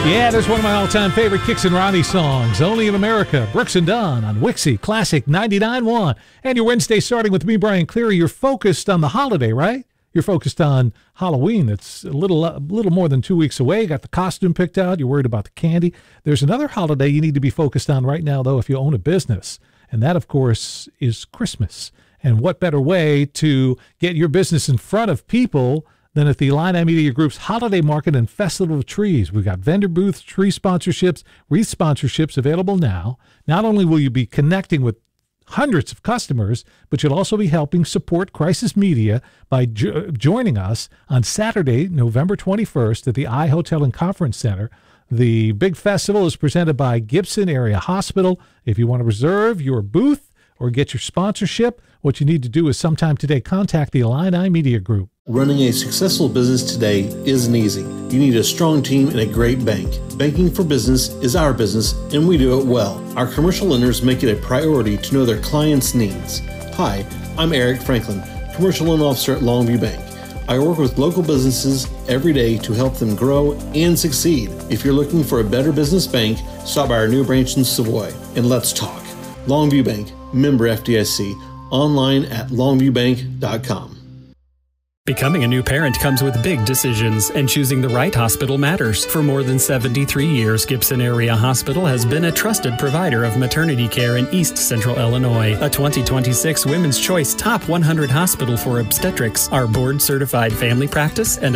Yeah, there's one of my all-time favorite Kix and Ronnie songs, Only in America, Brooks and Dunn on Wixie Classic 99.1. And your Wednesday starting with me, Brian Cleary. You're focused on the holiday, right? You're focused on Halloween. It's a little more than 2 weeks away. You got the costume picked out. You're worried about the candy. There's another holiday you need to be focused on right now, though, if you own a business. And that, of course, is Christmas. And what better way to get your business in front of people than at the Illini Media Group's Holiday Market and Festival of Trees. We've got vendor booths, tree sponsorships, wreath sponsorships available now. Not only will you be connecting with hundreds of customers, but you'll also be helping support Crisis Media by joining us on Saturday, November 21st at the I Hotel and Conference Center. The big festival is presented by Gibson Area Hospital. If you want to reserve your booth or get your sponsorship, what you need to do is sometime today contact the Illini Media Group. Running a successful business today isn't easy. You need a strong team and a great bank. Banking for business is our business, and we do it well. Our commercial lenders make it a priority to know their clients' needs. Hi, I'm Eric Franklin, Commercial Loan Officer at Longview Bank. I work with local businesses every day to help them grow and succeed. If you're looking for a better business bank, stop by our new branch in Savoy, and let's talk. Longview Bank, member FDIC, online at longviewbank.com. Becoming a new parent comes with big decisions, and choosing the right hospital matters. For more than 73 years, Gibson Area Hospital has been a trusted provider of maternity care in East Central Illinois. A 2026 Women's Choice Top 100 Hospital for Obstetrics. Our board-certified family practice and